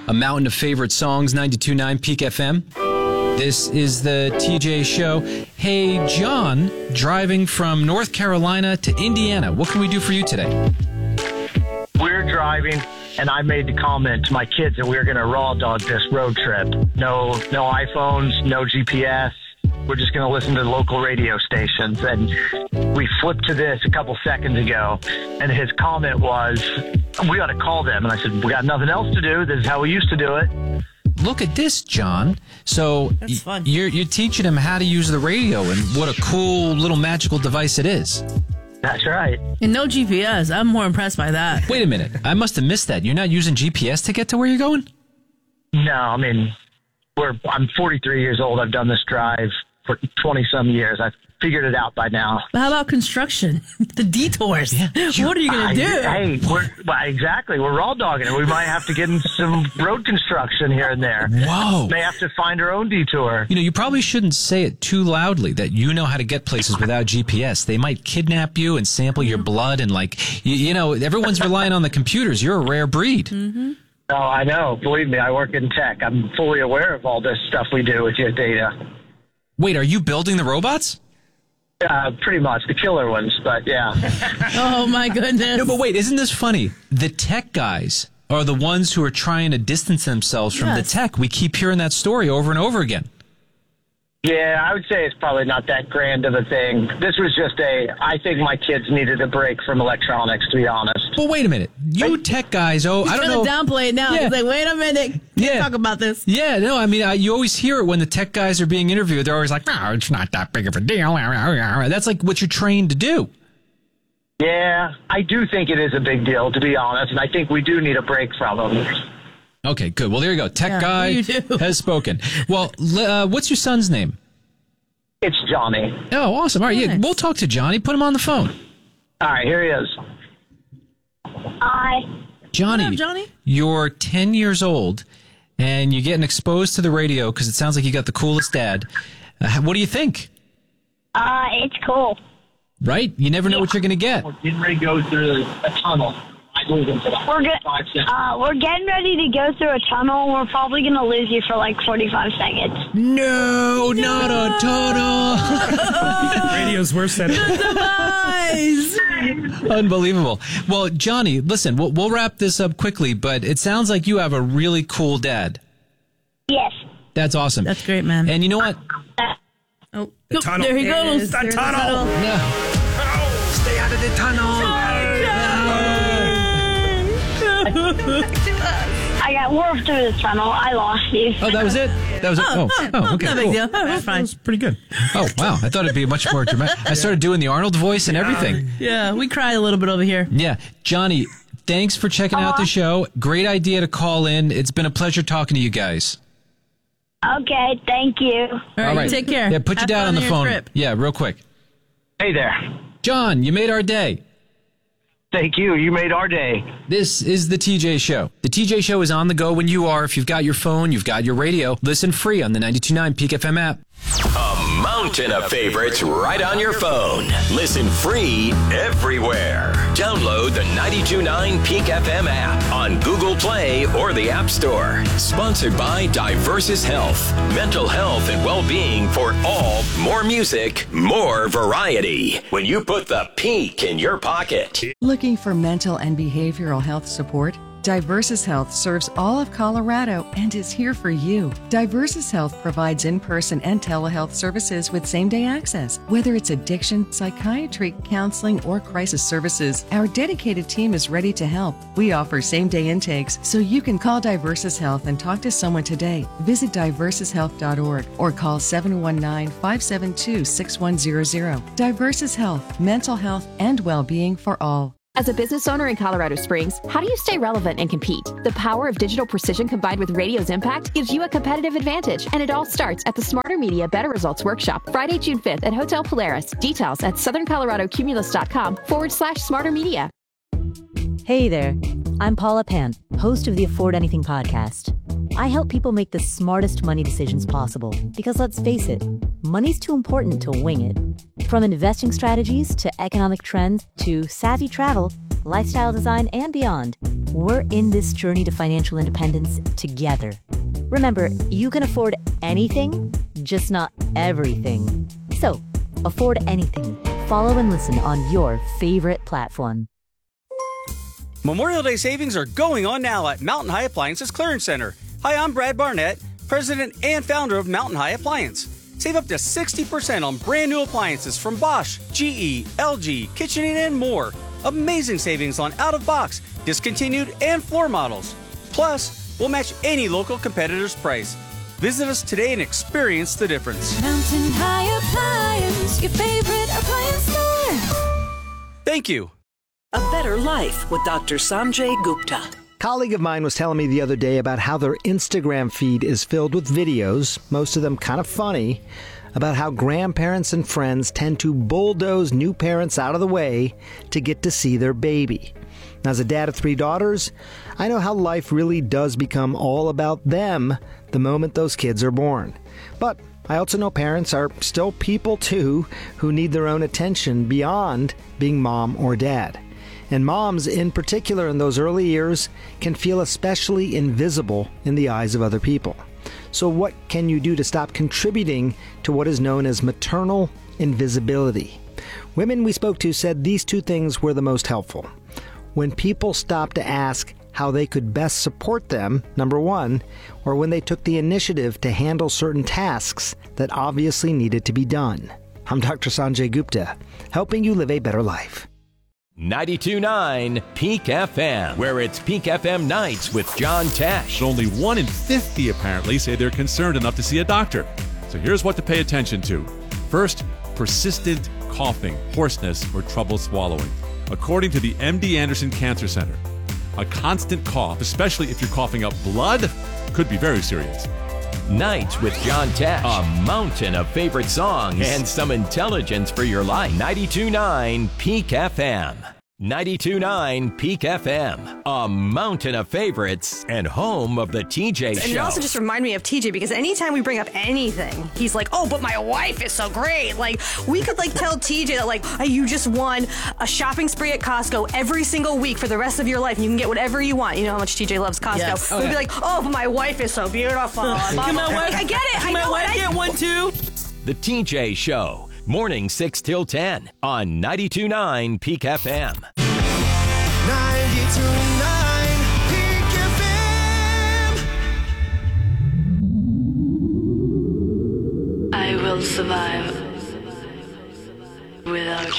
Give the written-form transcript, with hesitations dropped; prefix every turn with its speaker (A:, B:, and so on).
A: A mountain of favorite songs, 92.9 Peak FM. This is the TJ Show. Hey, John, driving from North Carolina to Indiana. What can we do for you today?
B: We're driving, and I made the comment to my kids that we were going to raw dog this road trip. No iPhones, no GPS. We're just going to listen to local radio stations. And we flipped to this a couple seconds ago, and his comment was, we ought to call them. And I said, we got nothing else to do. This is how we used to do it.
A: Look at this, John. So
C: That's fun.
A: You're teaching him how to use the radio and what a cool little magical device it is.
B: That's right.
C: And no GPS. I'm more impressed by that.
A: Wait a minute. I must have missed that. You're not using GPS to get to where you're going?
B: No, I mean, I'm 43 years old. I've done this drive for 20-some years. I've figured it out by now.
C: But how about construction? The detours. Yeah. What are you going to do?
B: Hey, exactly. We're raw dogging it. We might have to get in some road construction here and there.
A: Whoa.
B: May have to find our own detour.
A: You probably shouldn't say it too loudly that you know how to get places without GPS. They might kidnap you and sample your blood and everyone's relying on the computers. You're a rare breed.
C: Mm-hmm.
B: Oh, I know. Believe me, I work in tech. I'm fully aware of all this stuff we do with your data.
A: Wait, are you building the robots?
B: Pretty much. The killer ones, but yeah.
C: Oh, my goodness.
A: No, but wait, isn't this funny? The tech guys are the ones who are trying to distance themselves from the tech. We keep hearing that story over and over again.
B: Yeah, I would say it's probably not that grand of a thing. This was just I think my kids needed a break from electronics, to be honest.
A: But wait a minute. You tech guys, I don't know.
C: He's trying to downplay it now.
A: Yeah.
C: He's like, wait a minute. Can't talk about this.
A: Yeah, no, I mean, you always hear it when the tech guys are being interviewed. They're always like, no, it's not that big of a deal. That's like what you're trained to do.
B: Yeah, I do think it is a big deal, to be honest, and I think we do need a break from them.
A: Okay, good. Well, there you go. Tech guy has spoken. Well, what's your son's name?
B: It's Johnny.
A: Oh, awesome. All right,
C: Nice.
A: yeah, we'll talk to Johnny. Put him on the phone.
B: All right, here he is.
D: Hi.
A: Johnny,
C: What up, Johnny?
A: You're 10 years old, and you're getting exposed to the radio because it sounds like you got the coolest dad. What do you think?
D: It's cool.
A: Right? You never know what you're going to get.
B: We're getting ready to go through a tunnel.
D: We're getting ready to go through a tunnel. We're probably going to lose you for like 45 seconds.
A: No, not a tunnel.
E: Radio's worse than
C: Nice.
A: Unbelievable. Well, Johnny, listen, we'll wrap this up quickly, but it sounds like you have a really cool dad.
D: Yes.
A: That's awesome.
C: That's great, man.
A: And you know what?
C: Oh,
E: The tunnel.
C: There he goes.
E: It's the
C: There's
E: tunnel.
A: No.
E: Oh, stay out of the tunnel.
D: I got warped through the tunnel. I lost you.
A: Oh, that was it? That was it? Oh, okay,
C: no big
A: cool.
C: deal. That's fine.
E: That's pretty good.
A: Oh, wow. I thought it'd be much more dramatic. I started doing the Arnold voice and everything.
C: Yeah, we cried a little bit over here.
A: Yeah. Johnny, thanks for checking out the show. Great idea to call in. It's been a pleasure talking to you guys.
D: Okay, thank you.
C: All right, you take care.
A: Yeah, put your
C: Have
A: dad
C: fun
A: on the
C: your
A: phone.
C: trip.
A: Yeah, real quick.
B: Hey there.
A: John, you made our day.
B: Thank you. You made our day.
A: This is the TJ Show. The TJ Show is on the go when you are. If you've got your phone, you've got your radio. Listen free on the 92.9 Peak FM app.
F: A mountain of favorites right on your phone. Listen free everywhere. Download the 92.9 Peak FM app on Google Play or the App Store. Sponsored by Diversus Health. Mental health and well-being for all. More music, more variety. When you put the Peak in your pocket.
G: Looking for mental and behavioral health support? Diversus Health serves all of Colorado and is here for you. Diversus Health provides in-person and telehealth services with same-day access. Whether it's addiction, psychiatry, counseling, or crisis services, our dedicated team is ready to help. We offer same-day intakes, so you can call Diversus Health and talk to someone today. Visit diversushealth.org or call 719-572-6100. Diversus Health, mental health and well-being for all.
H: As a business owner in Colorado Springs, how do you stay relevant and compete? The power of digital precision combined with radio's impact gives you a competitive advantage, and it all starts at the Smarter Media Better Results Workshop, Friday, June 5th at Hotel Polaris. Details at southerncoloradocumulus.com/Smarter Media.
I: Hey there, I'm Paula Pan, host of the Afford Anything podcast. I help people make the smartest money decisions possible because let's face it, money's too important to wing it. From investing strategies to economic trends to savvy travel, lifestyle design, and beyond. We're in this journey to financial independence together. Remember, you can afford anything, just not everything. So, afford anything. Follow and listen on your favorite platform.
J: Memorial Day savings are going on now at Mountain High Appliances Clearance Center. Hi, I'm Brad Barnett, president and founder of Mountain High Appliance. Save up to 60% on brand new appliances from Bosch, GE, LG, KitchenAid, and more. Amazing savings on out-of-box, discontinued, and floor models. Plus, we'll match any local competitor's price. Visit us today and experience the difference.
K: Mountain High Appliance, your favorite appliance store.
J: Thank you.
L: A Better Life with Dr. Sanjay Gupta.
M: A colleague of mine was telling me the other day about how their Instagram feed is filled with videos, most of them kind of funny, about how grandparents and friends tend to bulldoze new parents out of the way to get to see their baby. Now, as a dad of 3 daughters, I know how life really does become all about them the moment those kids are born. But I also know parents are still people too who need their own attention beyond being mom or dad. And moms, in particular in those early years, can feel especially invisible in the eyes of other people. So what can you do to stop contributing to what is known as maternal invisibility? Women we spoke to said these 2 things were the most helpful. When people stopped to ask how they could best support them, number 1, or when they took the initiative to handle certain tasks that obviously needed to be done. I'm Dr. Sanjay Gupta, helping you live a better life.
F: 92.9 Peak FM, where it's Peak FM nights with John Tesh.
N: Only 1 in 50 apparently say they're concerned enough to see a doctor. So here's what to pay attention to. First, persistent coughing, hoarseness, or trouble swallowing. According to the MD Anderson Cancer Center, a constant cough, especially if you're coughing up blood, could be very serious.
F: Nights with John Tesh. A mountain of favorite songs and some intelligence for your life. 92.9 Peak FM. 92.9 Peak FM. A mountain of favorites and home of the TJ Show.
O: And it also just reminded me of TJ because anytime we bring up anything, he's like, oh, but my wife is so great. Like, we could tell TJ that hey, you just won a shopping spree at Costco every single week for the rest of your life. And you can get whatever you want. You know how much TJ loves Costco.
C: Yes.
O: We'd be like, oh, but my wife is so beautiful.
C: Can my wife,
O: I get it.
C: Can my wife get one too?
F: The TJ Show. Morning 6 till 10 on 92.9 Peak FM.
E: 92.9 Peak FM.
K: I will survive without you.